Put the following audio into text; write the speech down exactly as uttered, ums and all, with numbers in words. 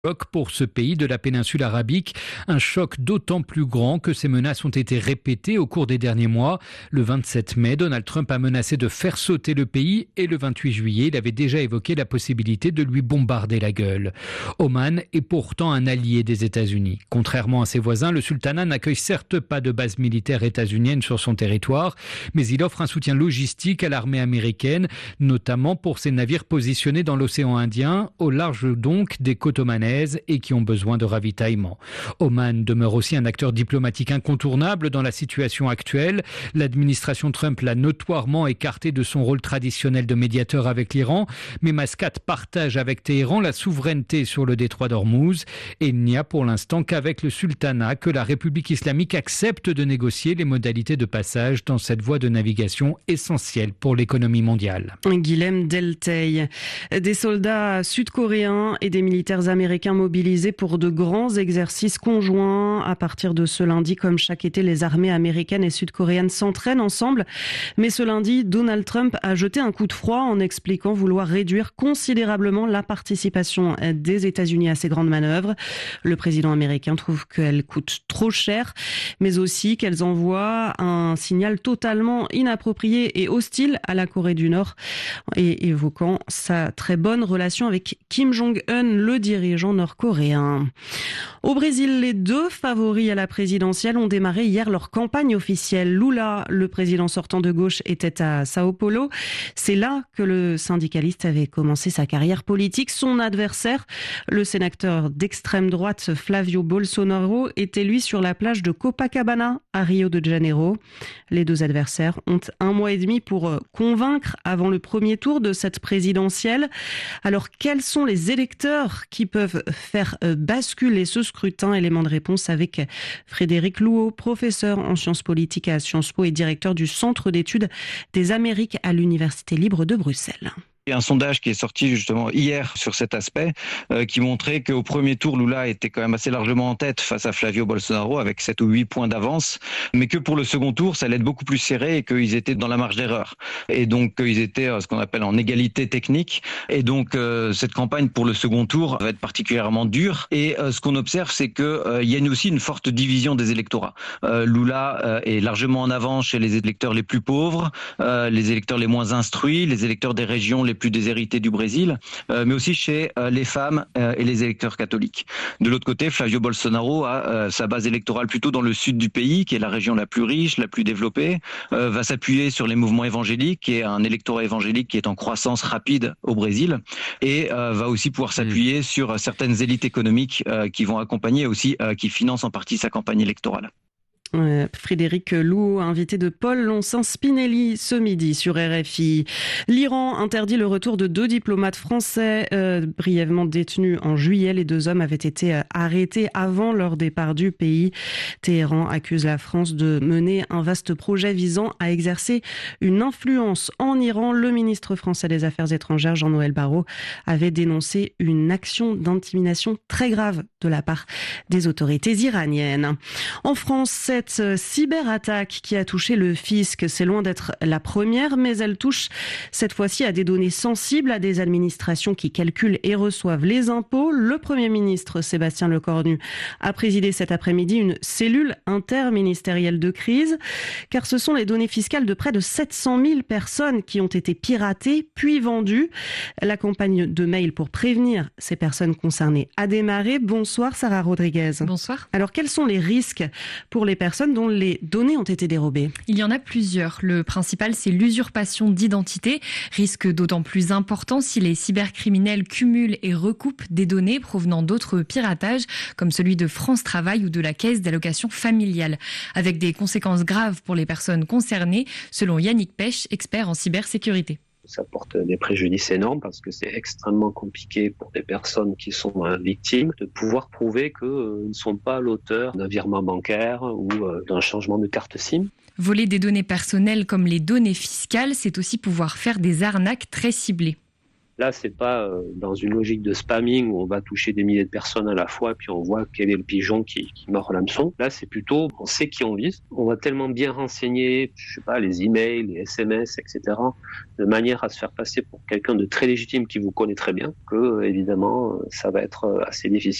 Choc pour ce pays de la péninsule arabique, un choc d'autant plus grand que ces menaces ont été répétées au cours des derniers mois. Le vingt-sept mai, Donald Trump a menacé de faire sauter le pays et le vingt-huit juillet, il avait déjà évoqué la possibilité de lui bombarder la gueule. Oman est pourtant un allié des États-Unis. Contrairement à ses voisins, le sultanat n'accueille certes pas de base militaire états-unienne sur son territoire, mais il offre un soutien logistique à l'armée américaine, notamment pour ses navires positionnés dans l'océan Indien, au large donc des côtes omanaises et qui ont besoin de ravitaillement. Oman demeure aussi un acteur diplomatique incontournable dans la situation actuelle. L'administration Trump l'a notoirement écarté de son rôle traditionnel de médiateur avec l'Iran, mais Mascate partage avec Téhéran la souveraineté sur le détroit d'Ormuz et il n'y a pour l'instant qu'avec le sultanat que la République islamique accepte de négocier les modalités de passage dans cette voie de navigation essentielle pour l'économie mondiale. Guilhem Delteil. Des soldats sud-coréens et des militaires américains mobilisés pour de grands exercices conjoints. À partir de ce lundi, comme chaque été, les armées américaines et sud-coréennes s'entraînent ensemble. Mais ce lundi, Donald Trump a jeté un coup de froid en expliquant vouloir réduire considérablement la participation des États-Unis à ces grandes manœuvres. Le président américain trouve qu'elles coûtent trop cher, mais aussi qu'elles envoient un signal totalement inapproprié et hostile à la Corée du Nord, et évoquant sa très bonne relation avec Kim Jong-un, le dirigeant nord-coréen. Au Brésil, les deux favoris à la présidentielle ont démarré hier leur campagne officielle. Lula, le président sortant de gauche, était à Sao Paulo. C'est là que le syndicaliste avait commencé sa carrière politique. Son adversaire, le sénateur d'extrême droite Flavio Bolsonaro, était lui sur la plage de Copacabana à Rio de Janeiro. Les deux adversaires ont un mois et demi pour convaincre avant le premier tour de cette présidentielle. Alors, quels sont les électeurs qui peuvent faire basculer ce scrutin? Élément de réponse avec Frédéric Louot, professeur en sciences politiques à Sciences Po et directeur du Centre d'études des Amériques à l'Université libre de Bruxelles. Il y a un sondage qui est sorti justement hier sur cet aspect euh, qui montrait qu'au premier tour, Lula était quand même assez largement en tête face à Flavio Bolsonaro avec sept ou huit points d'avance, mais que pour le second tour, ça allait être beaucoup plus serré et qu'ils étaient dans la marge d'erreur. Et donc, ils étaient euh, ce qu'on appelle en égalité technique. Et donc, euh, cette campagne pour le second tour va être particulièrement dure. Et euh, ce qu'on observe, c'est qu'il euh, y a une, aussi une forte division des électorats. Euh, Lula euh, est largement en avance chez les électeurs les plus pauvres, euh, les électeurs les moins instruits, les électeurs des régions les les plus déshérités du Brésil, euh, mais aussi chez euh, les femmes euh, et les électeurs catholiques. De l'autre côté, Flavio Bolsonaro a euh, sa base électorale plutôt dans le sud du pays, qui est la région la plus riche, la plus développée, euh, va s'appuyer sur les mouvements évangéliques, qui est un électorat évangélique qui est en croissance rapide au Brésil, et euh, va aussi pouvoir s'appuyer mmh. sur certaines élites économiques euh, qui vont accompagner aussi, euh, qui financent en partie sa campagne électorale. Euh, Frédéric Louot, invité de Paul Loncin-Spinelli ce midi sur R F I. L'Iran interdit le retour de deux diplomates français euh, brièvement détenus en juillet. Les deux hommes avaient été euh, arrêtés avant leur départ du pays. Téhéran accuse la France de mener un vaste projet visant à exercer une influence en Iran. Le ministre français des Affaires étrangères, Jean-Noël Barrot, avait dénoncé une action d'intimidation très grave de la part des autorités iraniennes. En France, cette Cette cyberattaque qui a touché le fisc, c'est loin d'être la première, mais elle touche cette fois-ci à des données sensibles, à des administrations qui calculent et reçoivent les impôts. Le Premier ministre Sébastien Lecornu a présidé cet après-midi une cellule interministérielle de crise, car ce sont les données fiscales de près de sept cent mille personnes qui ont été piratées puis vendues. La campagne de mail pour prévenir ces personnes concernées a démarré. Bonsoir Sarah Rodriguez. Bonsoir. Alors quels sont les risques pour les personnes dont les données ont été dérobées? Il y en a plusieurs. Le principal, c'est l'usurpation d'identité. Risque d'autant plus important si les cybercriminels cumulent et recoupent des données provenant d'autres piratages, comme celui de France Travail ou de la Caisse d'allocation familiale, avec des conséquences graves pour les personnes concernées, selon Yannick Pech, expert en cybersécurité. Ça porte des préjudices énormes parce que c'est extrêmement compliqué pour des personnes qui sont victimes de pouvoir prouver qu'ils euh, ne sont pas l'auteur d'un virement bancaire ou euh, d'un changement de carte SIM. Voler des données personnelles comme les données fiscales, c'est aussi pouvoir faire des arnaques très ciblées. Là, c'est pas euh, dans une logique de spamming où on va toucher des milliers de personnes à la fois et puis on voit quel est le pigeon qui, qui mord l'hameçon. Là, c'est plutôt, on sait qui on vise. On va tellement bien renseigner, je sais pas, les emails, les S M S, et cetera, de manière à se faire passer pour quelqu'un de très légitime qui vous connaît très bien, que, évidemment, ça va être assez difficile